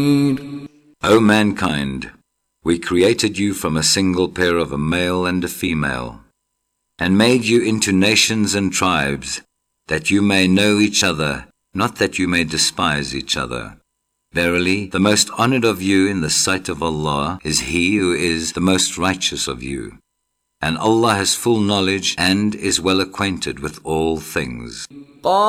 O mankind, we created you from a single pair of a male and a female, and made you into nations and tribes, that you may know each other, not that you may despise each other. Verily, the most honored of you in the sight of Allah is he who is the most righteous of you. And Allah has full knowledge and is well acquainted with all things.